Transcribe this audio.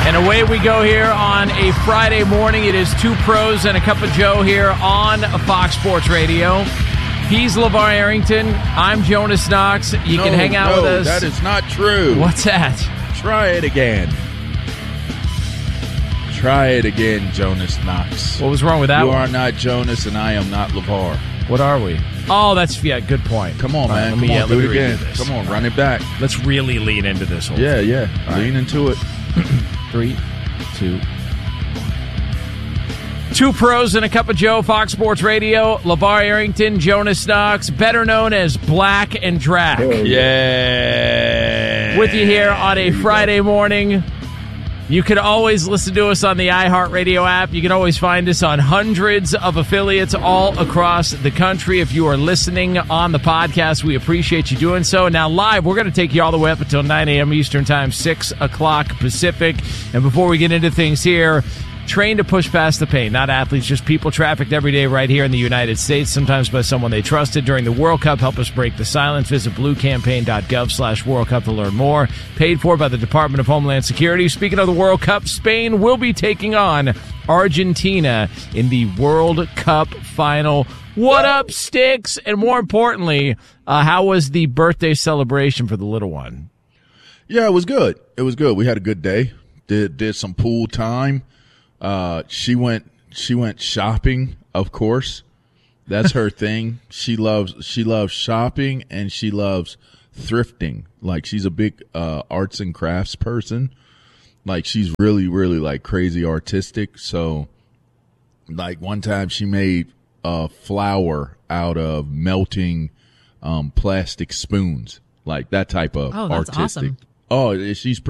And away we go here on a Friday morning. It is Two Pros and a Cup of Joe here on Fox Sports Radio. He's LeVar Arrington. I'm Jonas Knox. You can hang out with us. That is not true. What's that? Try it again. Try it again, Jonas Knox. What was wrong with that You one? are not Jonas, and I am not LeVar. What are we? Oh, that's, good point. Come on, man. Let me do it redo again. this. Come on, run it back. Let's really lean into this whole thing. Yeah. All Lean into it. 3, 2. Two Pros and a Cup of Joe, Fox Sports Radio. LeVar Arrington, Jonas Knox, better known as Black and Drac. Yeah. With you here on a Friday morning. You can always listen to us on the iHeartRadio app. You can always find us on hundreds of affiliates all across the country. If you are listening on the podcast, we appreciate you doing so. Now, live, we're going to take you all the way up until 9 a.m. Eastern Time, 6 o'clock Pacific. And before we get into things here, trained to push past the pain, not athletes, just people trafficked every day right here in the United States, sometimes by someone they trusted during the World Cup. Help us break the silence. Visit bluecampaign.gov/World Cup to learn more. Paid for by the Department of Homeland Security. Speaking of the World Cup, Spain will be taking on Argentina in the World Cup final. What up, Sticks? And more importantly, how was the birthday celebration for the little one? Yeah, it was good. It was good. We had a good day. Did some pool time. She went shopping, of course. That's her thing. She loves shopping, and she loves thrifting. Like, she's a big arts and crafts person. Like, she's really, really like crazy artistic. So, like, one time she made a flower out of melting plastic spoons. Like, that type of Oh, that's artistic. awesome. Oh, she's